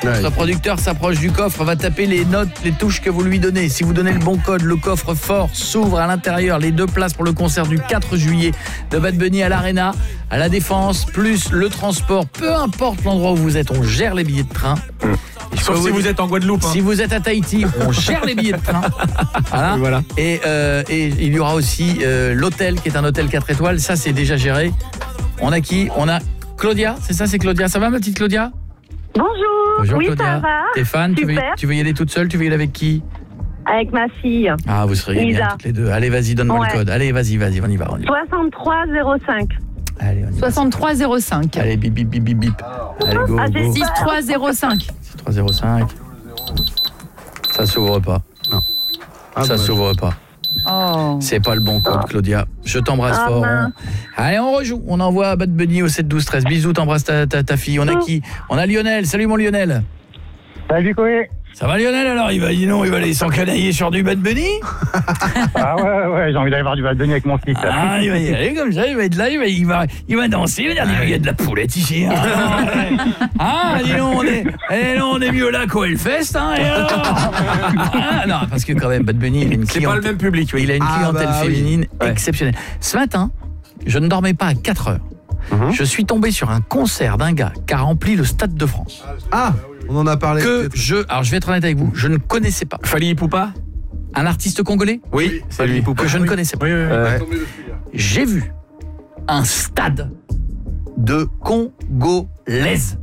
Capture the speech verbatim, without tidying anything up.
Ouais. Notre producteur s'approche du coffre, va taper les notes, les touches que vous lui donnez. Si vous donnez le bon code, le coffre fort s'ouvre à l'intérieur. Les deux places pour le concert du quatre juillet de Bad Bunny à l'Arena, à la Défense, plus le transport. Peu importe l'endroit où vous êtes, on gère les billets de train. Mmh. Sauf si vous êtes en Guadeloupe. Hein. Si vous êtes à Tahiti, on gère les billets de train. Voilà. Voilà. Et, euh, et il y aura aussi euh, l'hôtel qui est un hôtel quatre étoiles. Ça, c'est déjà géré. On a qui? On a Claudia. C'est ça, c'est Claudia. Ça va, ma petite Claudia? Bonjour. Bonjour, oui, Claudia. ça va. T'es fan? Tu veux, tu veux y aller toute seule? Tu veux y aller avec qui? Avec ma fille. Ah, vous serez bien toutes les deux. Allez, vas-y, donne-moi ouais. le code. Allez, vas-y, vas-y, on y va. On y va. soixante-trois zéro cinq. Allez, on y va. soixante-trois zéro cinq. Allez, bip, bip, bip, bip, bip. Allez, go, ah, go. six trois zéro cinq. six trois zéro cinq. Ça s'ouvre pas. Non. Ah, ça bah, s'ouvre pas. Oh. C'est pas le bon code, Claudia. Je t'embrasse Ah, fort. mince. On... Allez, on rejoue. On envoie Bad Bunny au sept douze treize. Bisous, t'embrasses ta, ta, ta fille. On a qui? On a Lionel. Salut, mon Lionel. Salut, Koé. Ça va, Lionel? Alors, il va, dis non, il va aller s'encanailler sur du Bad Bunny? Ah ouais, ouais, j'ai envie d'aller voir du Bad Bunny avec mon fils. Ah, il va y aller comme ça, il va être là, il va, il va, il va danser, il va dire, dis donc, il y a de la poulette ici. Hein, ah, dis donc, on est, eh non, on est mieux là qu'au Hellfest, hein, et alors ah, non, parce que quand même, Bad Bunny, il a une C'est pas le même public, oui. Il a une Ah, clientèle bah, féminine oui. exceptionnelle. Ce matin, je ne dormais pas à quatre heures. Mhm. Je suis tombé sur un concert d'un gars qui a rempli le Stade de France. Ah, on en a parlé. Que je, alors je vais être honnête avec vous, je ne connaissais pas. Fali Poupa? Un artiste congolais? Oui, c'est lui. Que je ne connaissais pas. Oui, oui, oui. Ouais. J'ai vu un stade de Congolaises.